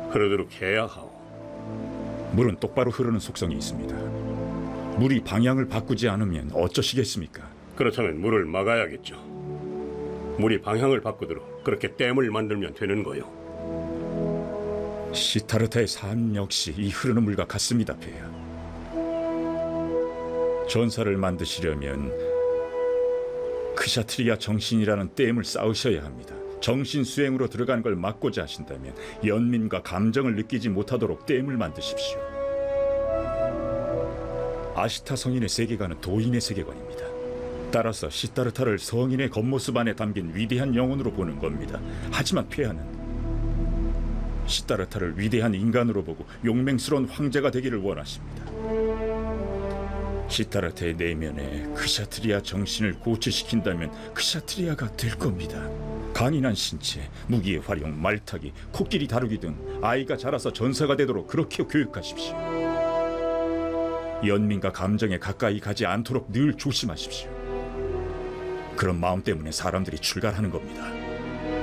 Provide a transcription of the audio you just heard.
흐르도록 해야 하오. 물은 똑바로 흐르는 속성이 있습니다. 물이 방향을 바꾸지 않으면 어쩌시겠습니까? 그렇다면 물을 막아야겠죠. 물이 방향을 바꾸도록 그렇게 댐을 만들면 되는 거요. 시타르타의 삶 역시 이 흐르는 물과 같습니다, 폐하. 전사를 만드시려면 크샤트리아 정신이라는 댐을 쌓으셔야 합니다. 정신 수행으로 들어가는 걸 막고자 하신다면 연민과 감정을 느끼지 못하도록 댐을 만드십시오. 아시타 성인의 세계관은 도인의 세계관입니다. 따라서 시타르타를 성인의 겉모습 안에 담긴 위대한 영혼으로 보는 겁니다. 하지만 폐하는 시타르타를 위대한 인간으로 보고 용맹스러운 황제가 되기를 원하십니다. 시타르타의 내면에 크샤트리아 정신을 고취시킨다면 크샤트리아가 될 겁니다. 강인한 신체, 무기의 활용, 말타기, 코끼리 다루기 등 아이가 자라서 전사가 되도록 그렇게 교육하십시오. 연민과 감정에 가까이 가지 않도록 늘 조심하십시오. 그런 마음 때문에 사람들이 출가하는 겁니다.